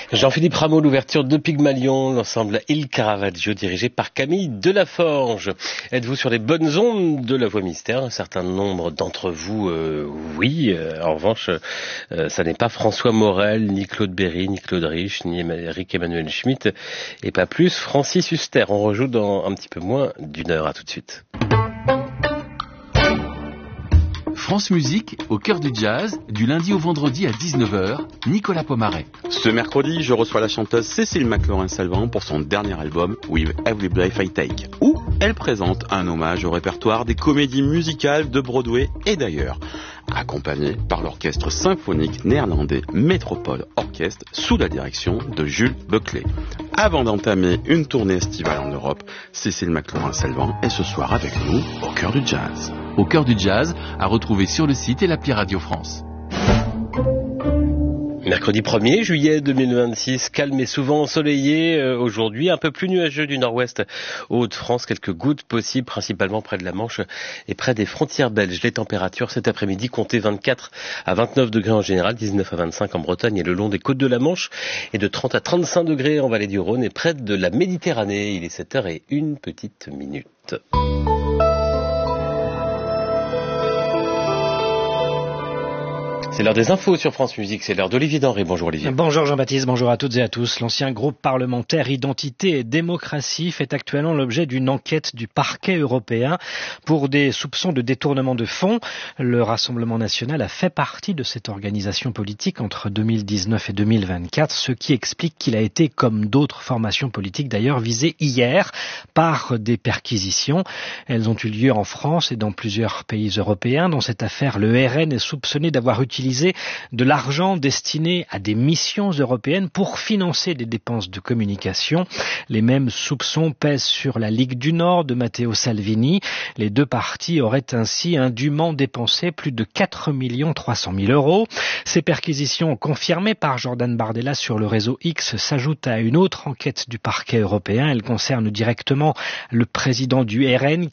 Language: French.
Jean-Philippe Rameau, l'ouverture de Pygmalion, l'ensemble Il Caravaggio dirigé par Camille Delaforge. Êtes-vous sur les bonnes ondes de la Voix Mystère? Un certain nombre d'entre vous, oui. En revanche, ça n'est pas François Morel, ni Claude Berry, ni Claude Rich, ni Eric Emmanuel Schmitt, et pas plus Francis Huster. On rejoue dans un petit peu moins d'une heure. À tout de suite. France Musique, au cœur du jazz, du lundi au vendredi à 19h, Nicolas Pomaret. Ce mercredi, je reçois la chanteuse Cécile McLaurin-Salvant pour son dernier album With Every Breath I Take, où elle présente un hommage au répertoire des comédies musicales de Broadway et d'ailleurs, accompagnée par l'orchestre symphonique néerlandais Métropole Orchestre sous la direction de Jules Buckley. Avant d'entamer une tournée estivale en Europe, Cécile McLaurin-Salvant est ce soir avec nous au cœur du jazz. Au cœur du jazz, à retrouver sur le site et l'appli Radio France. Mercredi 1er juillet 2026, calme et souvent ensoleillé. Aujourd'hui, un peu plus nuageux du nord-ouest aux Hauts-de-France. Quelques gouttes possibles, principalement près de la Manche et près des frontières belges. Les températures cet après-midi comptaient 24 à 29 degrés en général, 19 à 25 en Bretagne et le long des côtes de la Manche, et de 30 à 35 degrés en vallée du Rhône et près de la Méditerranée. Il est 7h01. C'est l'heure des infos sur France Musique, c'est l'heure d'Olivier Denré. Bonjour Olivier. Bonjour Jean-Baptiste, bonjour à toutes et à tous. L'ancien groupe parlementaire Identité et Démocratie fait actuellement l'objet d'une enquête du parquet européen pour des soupçons de détournement de fonds. Le Rassemblement national a fait partie de cette organisation politique entre 2019 et 2024, ce qui explique qu'il a été, comme d'autres formations politiques d'ailleurs, visé hier par des perquisitions. Elles ont eu lieu en France et dans plusieurs pays européens. Dans cette affaire, le RN est soupçonné d'avoir utilisé de l'argent destiné à des missions européennes pour financer des dépenses de communication. Les mêmes soupçons pèsent sur la Ligue du Nord de Matteo Salvini. Les deux partis auraient ainsi indûment dépensé plus de 4 300 000 euros. Ces perquisitions confirmées par Jordan Bardella sur le réseau X s'ajoutent à une autre enquête du parquet européen. Elle concerne directement le président du RN